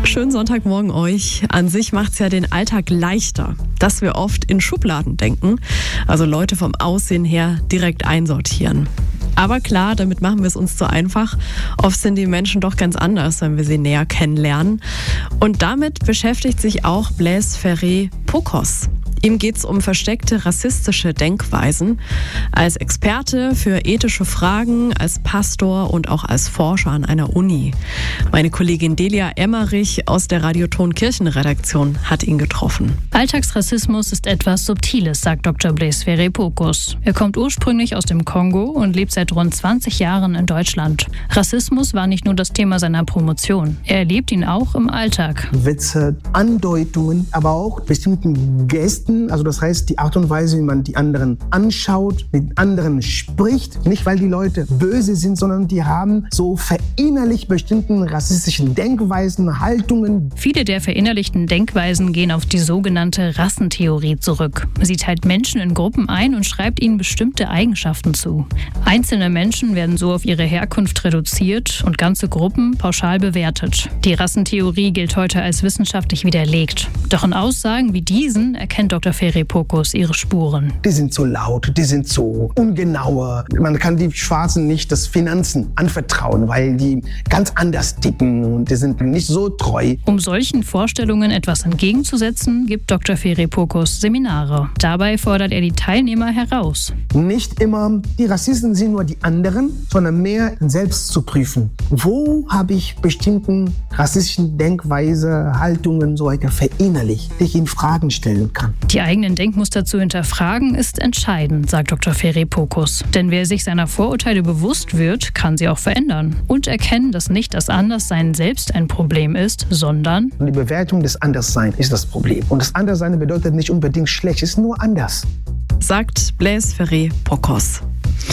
Schönen Sonntagmorgen euch. An sich macht es ja den Alltag leichter, dass wir oft in Schubladen denken, also Leute vom Aussehen her direkt einsortieren. Aber klar, damit machen wir es uns zu einfach. Oft sind die Menschen doch ganz anders, wenn wir sie näher kennenlernen. Und damit beschäftigt sich auch Blaise Ferré-Pokos. Ihm geht es um versteckte rassistische Denkweisen. Als Experte für ethische Fragen, als Pastor und auch als Forscher an einer Uni. Meine Kollegin Delia Emmerich aus der Radioton Kirchenredaktion hat ihn getroffen. Alltagsrassismus ist etwas Subtiles, sagt Dr. Blaise Ferré-Pokos. Er kommt ursprünglich aus dem Kongo und lebt seit rund 20 Jahren in Deutschland. Rassismus war nicht nur das Thema seiner Promotion. Er erlebt ihn auch im Alltag. Witze, Andeutungen, aber auch bestimmten Gesten. Also das heißt, die Art und Weise, wie man die anderen anschaut, mit anderen spricht. Nicht, weil die Leute böse sind, sondern die haben so verinnerlicht bestimmten rassistischen Denkweisen, Haltungen. Viele der verinnerlichten Denkweisen gehen auf die sogenannte Rassentheorie zurück. Sie teilt Menschen in Gruppen ein und schreibt ihnen bestimmte Eigenschaften zu. Einzelne Menschen werden so auf ihre Herkunft reduziert und ganze Gruppen pauschal bewertet. Die Rassentheorie gilt heute als wissenschaftlich widerlegt. Doch in Aussagen wie diesen erkennt Dr. Ferré-Pokos ihre Spuren. Die sind so laut, die sind so ungenauer. Man kann die Schwarzen nicht das Finanzen anvertrauen, weil die ganz anders ticken und die sind nicht so treu. Um solchen Vorstellungen etwas entgegenzusetzen, gibt Dr. Ferré-Pokos Seminare. Dabei fordert er die Teilnehmer heraus. Nicht immer die Rassisten sind nur die anderen, sondern mehr selbst zu prüfen. Wo habe ich bestimmten rassistischen Denkweise, Haltungen so weiter verinnerlicht, die ich in Fragen stellen kann? Die eigenen Denkmuster zu hinterfragen ist entscheidend, sagt Dr. Ferré-Pokos. Denn wer sich seiner Vorurteile bewusst wird, kann sie auch verändern. Und erkennen, dass nicht das Anderssein selbst ein Problem ist, sondern die Bewertung des Andersseins ist das Problem. Und das Anderssein bedeutet nicht unbedingt schlecht, es ist nur anders. Sagt Blaise Ferré-Pokos.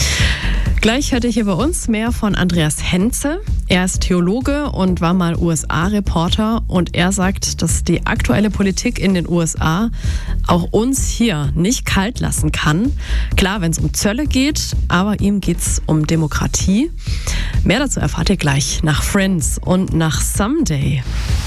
Gleich hört ihr hier bei uns mehr von Andreas Henze. Er ist Theologe und war mal USA-Reporter und er sagt, dass die aktuelle Politik in den USA auch uns hier nicht kalt lassen kann. Klar, wenn es um Zölle geht, aber ihm geht es um Demokratie. Mehr dazu erfahrt ihr gleich nach Friends und nach Someday.